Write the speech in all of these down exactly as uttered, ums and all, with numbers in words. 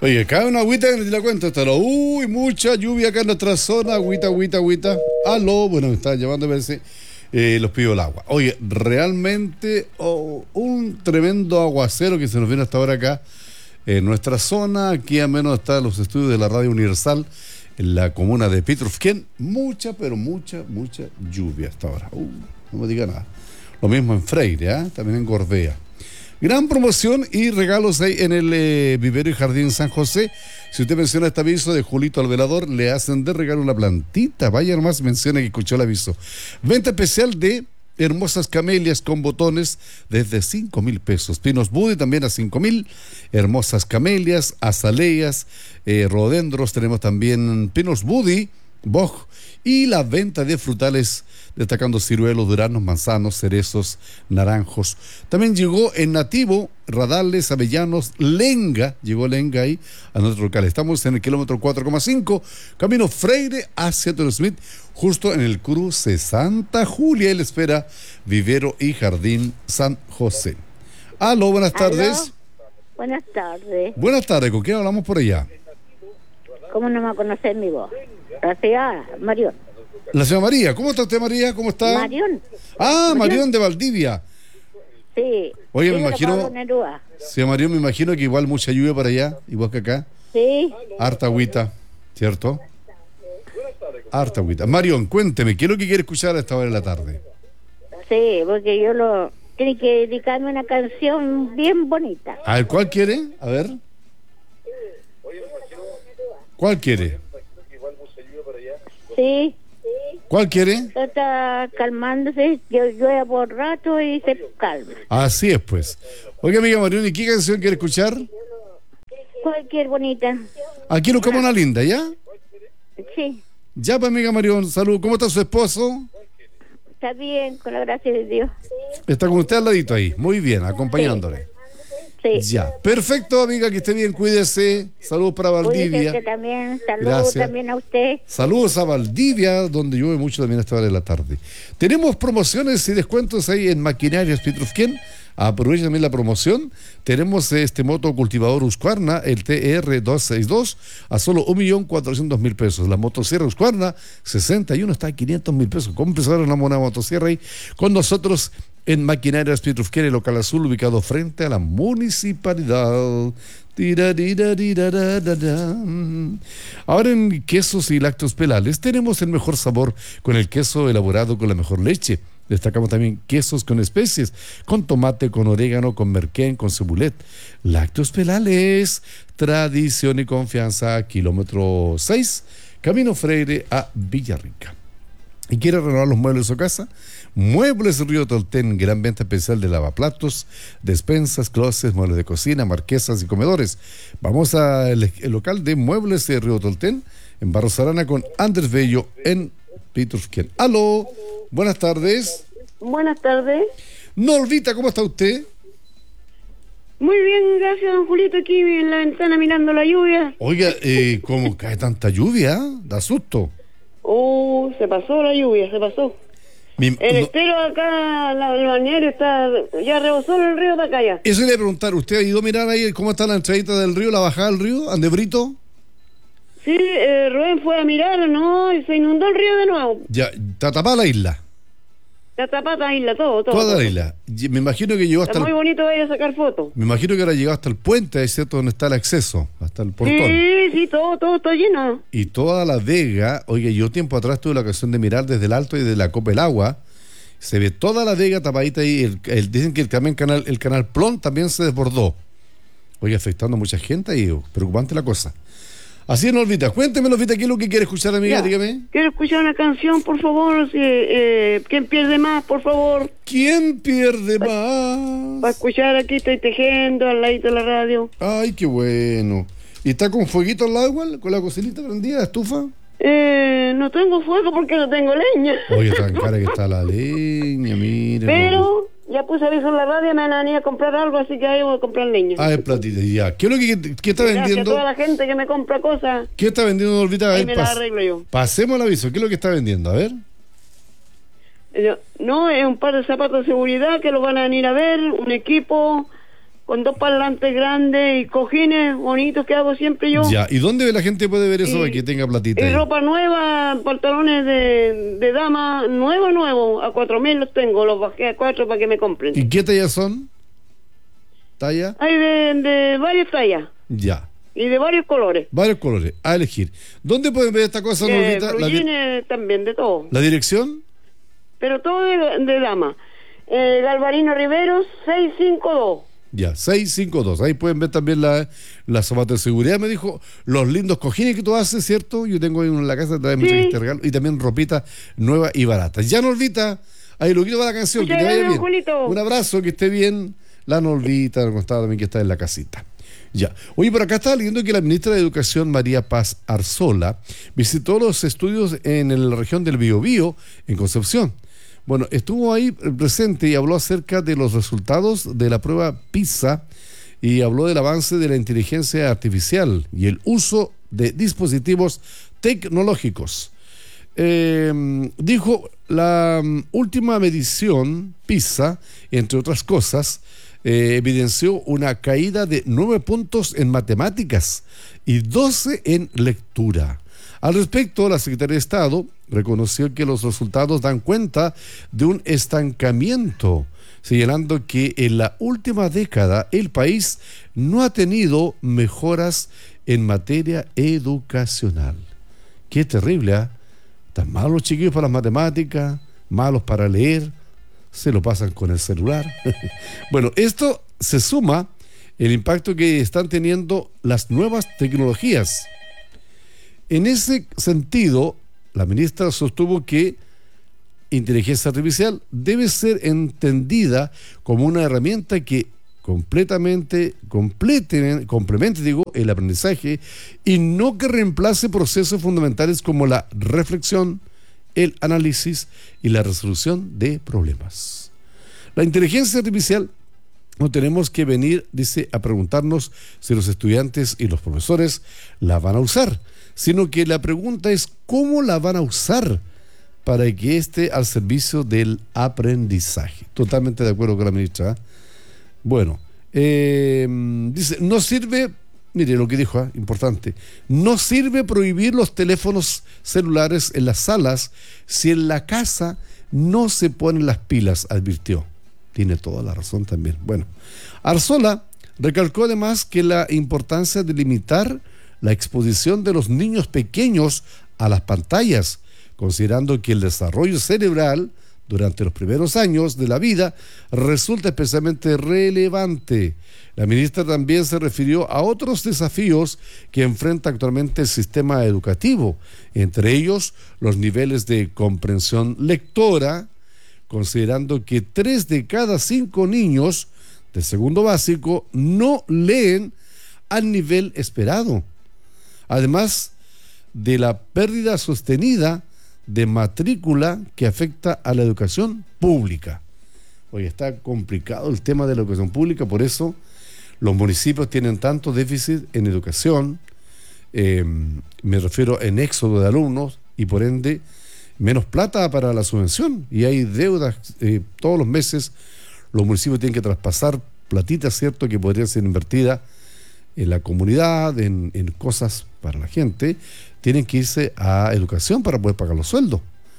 Oye, acá una agüita que no te la cuento. Está lo, uy, mucha lluvia acá en nuestra zona. Agüita, agüita, agüita. Aló, bueno, me están llamando a verse. Eh, los pido el agua. Oye, realmente oh, un tremendo aguacero que se nos viene hasta ahora acá en nuestra zona. Aquí a menos están los estudios de la Radio Universal en la comuna de Pitrufquén. Mucha, pero mucha, mucha lluvia hasta ahora. Uh, no me diga nada. Lo mismo en Freire, ¿eh? También en Gorbea. Gran promoción y regalos ahí en el eh, Vivero y Jardín San José. Si usted menciona este aviso de Julito Alvelador, le hacen de regalo una plantita. Vaya nomás, menciona que escuchó el aviso. Venta especial de hermosas camelias con botones desde cinco mil pesos. Pinos Budi también a cinco mil. Hermosas camelias, azaleas, eh, rodendros. Tenemos también Pinos Budi, boj. Y la venta de frutales, destacando ciruelos, duranos, manzanos, cerezos, naranjos. También llegó en nativo, radales, avellanos, lenga, llegó lenga ahí a nuestro local. Estamos en el kilómetro cuatro coma cinco, camino Freire hacia Toro Smith, justo en el cruce Santa Julia. Él espera Vivero y Jardín San José. Aló, buenas tardes. ¿Aló? Buenas tardes. Buenas tardes, ¿con quién hablamos por allá? ¿Cómo no me va a conocer mi voz? Gracias, Marión. La señora María, ¿cómo está usted, María? ¿Cómo está? Marión. Ah, Marión de Valdivia. Sí. Oye, me Sí, imagino, señora Marión, me imagino que igual mucha lluvia para allá, igual que acá. Sí. Harta agüita, ¿cierto? Harta agüita. Marión, cuénteme, ¿qué es lo que quiere escuchar a esta hora de la tarde? Sí, porque yo lo... Tiene que dedicarme una canción bien bonita. A ver, ¿cuál quiere? A ver. ¿Cuál quiere? Sí. ¿Cuál quiere? Está calmándose, yo llueve por rato y se calma. Así es, pues. Oiga, amiga Marión, ¿y qué canción quiere escuchar? Cualquier bonita. Aquí nos como una linda, ¿ya? Sí. Ya, pues, amiga Marión, salud. ¿Cómo está su esposo? Está bien, con la gracia de Dios. Está con usted al ladito ahí. Muy bien, acompañándole. Sí. Ya, perfecto, amiga, que esté bien, cuídese. Saludos para Valdivia. Cuídese también, saludos Gracias. también a usted. Saludos a Valdivia, donde llueve mucho también a esta hora de la tarde. Tenemos promociones y descuentos ahí en Maquinarias Pitrufquén. Aprovecha también la promoción. Tenemos este moto cultivador Husqvarna, el T R doscientos sesenta y dos, a solo un millón cuatrocientos mil pesos. La motosierra Husqvarna, sesenta y uno, está a quinientos mil pesos. Cómprese ahora una buena motosierra ahí con nosotros en Maquinarias Pitrufquén, el local azul ubicado frente a la municipalidad. Ahora en quesos y lácteos pelales tenemos el mejor sabor con el queso elaborado con la mejor leche. Destacamos también quesos con especies, con tomate, con orégano, con merquén, con cebulet. Lácteos pelales, tradición y confianza, kilómetro seis, camino Freire a Villarrica. ¿Y quiere renovar los muebles de su casa? Muebles Río Tolten, gran venta especial de lavaplatos, despensas, closets, muebles de cocina, marquesas y comedores. Vamos al local de Muebles de Río Tolten, en Barros Arana, con Andrés Bello, en Pitrufquén. Aló, buenas tardes. Buenas tardes. Norvita, ¿cómo está usted? Muy bien, gracias, don Julito, aquí en la ventana mirando la lluvia. Oiga, eh, ¿cómo cae tanta lluvia? Da susto. Oh, se pasó la lluvia, se pasó. Mi, el no, estero acá, la, el balneario está, ya rebosó el río de acá ya. Eso le iba a preguntar, ¿usted ha ido a mirar ahí cómo está la entradita del río, la bajada del río, Andebrito? Sí, eh, Rubén fue a mirar, ¿no? Y se inundó el río de nuevo. Ya, está tapada la isla. La tapata isla, todo, todo. Toda todo. la isla. Me imagino que llegó hasta Está muy el, bonito ir a sacar fotos. me imagino que ahora llegó hasta el puente, ¿es cierto? Donde está el acceso, hasta el portón. Sí, sí, todo, todo está lleno. Y toda la vega, oye, yo tiempo atrás tuve la ocasión de mirar desde el alto y de la copa del agua. Se ve toda la vega tapadita ahí. El, el, dicen que el, también canal, el canal Plon también se desbordó. Oye, afectando a mucha gente y preocupante la cosa. Así es, Norvita. Cuénteme, Norvita, ¿qué es lo que quiere escuchar, amiga? Ya. Dígame. Quiero escuchar una canción, por favor. Si, eh, ¿Quién pierde más, por favor? ¿Quién pierde Pa- más? Para escuchar aquí estoy tejiendo al ladito de la radio. Ay, qué bueno. ¿Y está con fueguito al lado igual? ¿Con la cocinita prendida, la estufa? Eh, no tengo fuego porque no tengo leña. Oye, tan cara que está la leña, mire. Pero ya puse aviso en la radio, me van a venir a comprar algo, así que ahí voy a comprar leña. Ah, es platita, ya. ¿Qué es lo que qué está Gracias vendiendo? a toda la gente que me compra cosas. ¿Qué está vendiendo, Norvita? A Ahí ver, me la pas- arreglo yo. pasemos el aviso. ¿Qué es lo que está vendiendo? A ver. Eh, No, es un par de zapatos de seguridad que lo van a venir a ver, un equipo con dos parlantes grandes y cojines bonitos que hago siempre yo. Ya, ¿y dónde la gente puede ver eso Y- para que tenga platita Y ahí? ropa nueva, pantalones de, de dama, nuevo, nuevo, a cuatro mil los tengo, los bajé a cuatro para que me compren. ¿Y qué tallas son? ¿Talla? Hay de, de varias tallas Ya. y de varios colores. Varios colores, a elegir. ¿Dónde pueden ver esta cosa, De Normita? La, di- blue también, de todo. ¿La dirección? Pero todo de, de dama. Eh, Galvarino Riveros, seiscientos cincuenta y dos. Ya, seiscientos cincuenta y dos. Ahí pueden ver también la, la zapata de seguridad. Me dijo, los lindos cojines que tú haces, ¿cierto? Yo tengo ahí uno en la casa, trae mucha Sí. gente regalo. Y también ropita nueva y barata. Ya, Norvita, ahí lo quiero para la canción. Muchas que te vaya gracias, bien. Julito. Un abrazo, que esté bien. La Norvita, nos contaba también que está en la casita. Ya. Oye, por acá estaba leyendo que la ministra de Educación, María Paz Arzola, visitó los estudios en la región del Biobío, en Concepción. Bueno, estuvo ahí presente y habló acerca de los resultados de la prueba PISA y habló del avance de la inteligencia artificial y el uso de dispositivos tecnológicos. Eh, dijo, la um, última medición PISA, entre otras cosas, eh, evidenció una caída de nueve puntos en matemáticas y doce en lectura. Al respecto, la Secretaría de Estado reconoció que los resultados dan cuenta de un estancamiento, señalando que en la última década el país no ha tenido mejoras en materia educacional. Qué terrible, ¿ah? Están malos los chiquillos para las matemáticas, malos para leer, se lo pasan con el celular. Bueno, esto se suma el impacto que están teniendo las nuevas tecnologías. En ese sentido, la ministra sostuvo que inteligencia artificial debe ser entendida como una herramienta que completamente, complete, complemente, digo, el aprendizaje y no que reemplace procesos fundamentales como la reflexión, el análisis y la resolución de problemas. La inteligencia artificial no tenemos que venir, dice, a preguntarnos si los estudiantes y los profesores la van a usar, sino que la pregunta es cómo la van a usar para que esté al servicio del aprendizaje. Totalmente de acuerdo con la ministra, ¿eh? Bueno, eh, dice, no sirve, mire lo que dijo, ¿eh? Importante, no sirve prohibir los teléfonos celulares en las salas si en la casa no se ponen las pilas, advirtió. Tiene toda la razón también. Bueno, Arzola recalcó además que la importancia de limitar la exposición de los niños pequeños a las pantallas, considerando que el desarrollo cerebral durante los primeros años de la vida resulta especialmente relevante. La ministra también se refirió a otros desafíos que enfrenta actualmente el sistema educativo, entre ellos los niveles de comprensión lectora, considerando que tres de cada cinco niños de segundo básico no leen al nivel esperado, además de la pérdida sostenida de matrícula que afecta a la educación pública. Oye, está complicado el tema de la educación pública, por eso los municipios tienen tanto déficit en educación, eh, me refiero en éxodo de alumnos y por ende menos plata para la subvención, y hay deudas eh, todos los meses. Los municipios tienen que traspasar platitas, ¿cierto?, que podrían ser invertidas en la comunidad, en, en cosas para la gente. Tienen que irse a educación para poder pagar los sueldos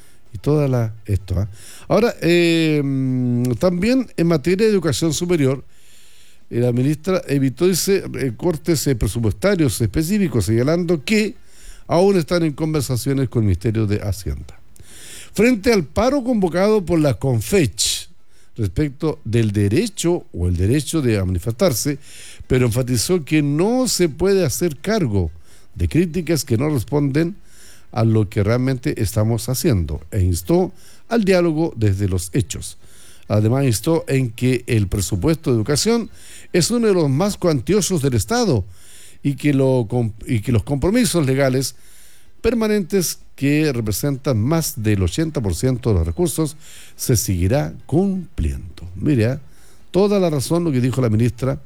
y toda la esto, ¿eh? Ahora, eh, también en materia de educación superior, eh, la ministra evitó ese eh, cortes eh, presupuestarios específicos, señalando que aún están en conversaciones con el Ministerio de Hacienda. Frente al paro convocado por la CONFECH respecto del derecho o el derecho de manifestarse, pero enfatizó que no se puede hacer cargo de críticas que no responden a lo que realmente estamos haciendo, e instó al diálogo desde los hechos. Además, instó en que el presupuesto de educación es uno de los más cuantiosos del Estado y que, lo, y que los compromisos legales permanentes, que representan más del ochenta por ciento de los recursos, se seguirá cumpliendo. Mira, toda la razón lo que dijo la ministra.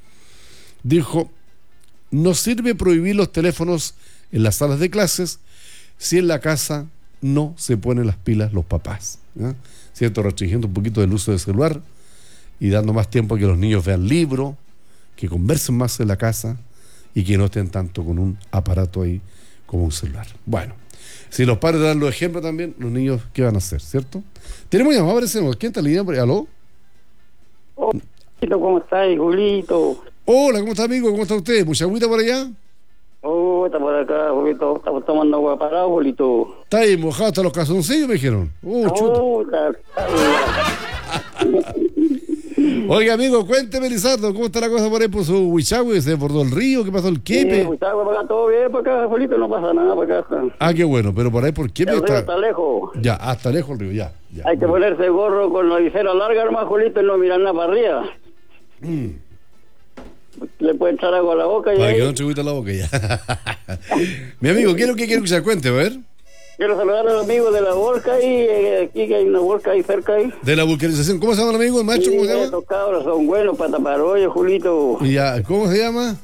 Dijo, no sirve prohibir los teléfonos en las salas de clases si en la casa no se ponen las pilas los papás, ¿ya? ¿Cierto? Restringiendo un poquito el uso del celular y dando más tiempo a que los niños vean libros, que conversen más en la casa y que no estén tanto con un aparato ahí como un celular. Bueno, si los padres dan los ejemplos también, los niños, ¿qué van a hacer, cierto? Tenemos llamado, parecemos. ¿Quién está en línea? ¿Aló? Hola, ¿cómo estás, Julito? Hola, ¿cómo está, amigo? ¿Cómo está usted? ¿Mucha agüita por allá? Oh, está por acá, Julito. Estamos tomando agua parado, Julito. Está ahí mojado hasta los calzoncillos, me dijeron. Uh, chuta. Oh, está, está Oiga, amigo, cuénteme, Lizardo, ¿cómo está la cosa por ahí por su Huichahue? ¿Se desbordó el río? ¿Qué pasó el Quepe? Sí, pues, está por acá, todo bien, por acá, Julito, no pasa nada, por acá. Ah, qué bueno, pero por ahí por Quepe El río está... está lejos. Ya, hasta lejos el río, ya. ya. Hay que Bueno. ponerse gorro con la visera larga, hermano, Julito, y no mirar nada para arriba. Mm. Le puede echar agua a la boca y Para que ahí... no te agüita la boca ya. Mi amigo, quiero que quiero que se cuente, a ver. Quiero saludar a los amigos de la Volca ahí, eh, aquí que hay una Volca ahí cerca ahí. De la vulcanización. ¿Cómo se llama el amigo, el maestro? ¿Cómo se llama? Estos cabros son buenos para tapar hoyos, Julito. Y ya, ¿cómo se llama?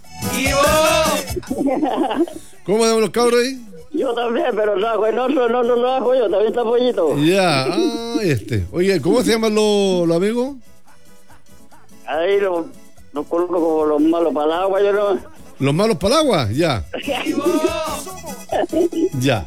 ¿Cómo se llaman los cabros ahí? Yo también, pero trabajo en otro, en otro trabajo yo, también está pollito. Ya, ah, este. Oye, ¿cómo se llaman los, los amigos? Ahí los los coloco como los malos para el agua, yo no. ¿Los malos para el agua? Ya. Ya.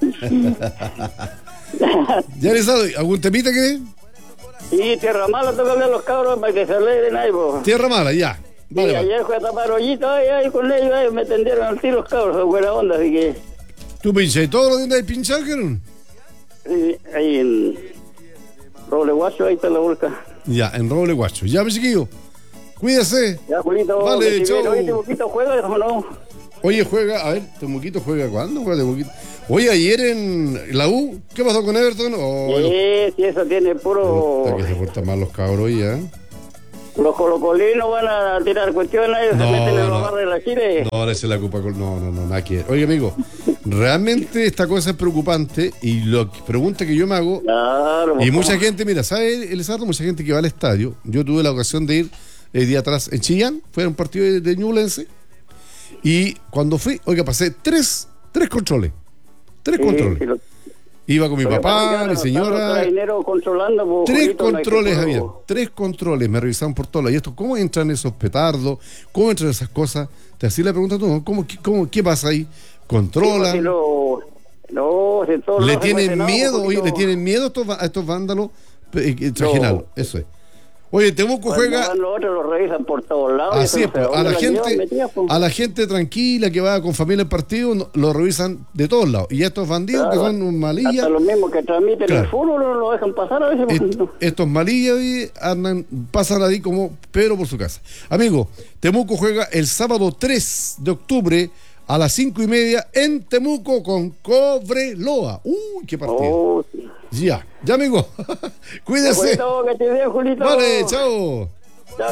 Ya, Lizardo, ¿algún temita que? Y tierra mala, tocarle a los cabros para que se alegren ahí, po. Tierra mala, ya. Vale, Y vale. ayer fue a tapar hoyitos ahí, ahí con ellos, ahí me tendieron al tiro los cabros, son buena onda, así que. ¿Tú pinchas y todos los días de pinchar, Gerón? Sí, ahí en Roble Guacho, ahí está la volca. Ya, en Roble Guacho. Ya, mi chiquillo. Cuídese. Ya, Julito, Vale, que si chau. viene, oye, este poquito juega, ¿o no? Oye, juega, a ver, Temuquito juega cuándo juega Temuquito. Oye, ayer en la U, ¿qué pasó con Everton? Oh, Sí, los- sí, eso tiene puro. Puta, que se portan mal los cabros hoy, ¿eh? Los colocolinos van a tirar cuestiones, ellos No, se meten en no. los barrios de la Chile. No, le eche la culpa con... No, no, no, nada que ver. Oye, amigo, realmente esta cosa es preocupante y lo que pregunta que yo me hago, Claro, y pues, mucha gente, mira, ¿sabe, Elizardo? Mucha gente que va al estadio. Yo tuve la ocasión de ir el día atrás en Chillán, fue un partido de, de Ñublense, y cuando fui, oiga, pasé tres, tres controles. Tres sí, controles. sí, lo- Iba con mi lo que pasa es que papá, ahora mi no están los señora. carabineros controlando, pues, Tres Julito, no hay que controles, puro- Javier. Tres controles. Me revisaban por todos lados. ¿Y esto cómo entran esos petardos? ¿Cómo entran esas cosas? Te hacía la pregunta tú, ¿no? ¿Cómo, qué- cómo, ¿Qué pasa ahí? Sí, pues, ¿Controlan? si lo- No, si todos ¿Le los tienen secuestrados, miedo? pues, Oye, ¿le Julito, tienen miedo a estos, va- a estos vándalos eh, eh, trajineros? Eso es. Oye, Temuco cuando juega... van los otros los revisan por todos lados. y Así eso es, no sé pues, a dónde la la llevan gente, metidas, pues. a la gente tranquila que va con familia al partido, no- lo revisan de todos lados. Y estos bandidos Claro, que son un malillas, Hasta los mismos que transmiten Claro. el fútbol no lo dejan pasar a veces. pues, est- Julito. estos malillas ahí andan, pasan ahí como Pedro por su casa. Amigo, Temuco juega el sábado tres de octubre a las cinco y media en Temuco con Cobreloa. Uy, qué partido. Oh, sí. Ya, ya amigo. Cuídese. Julito, que te bien, Julito. Vale, chao.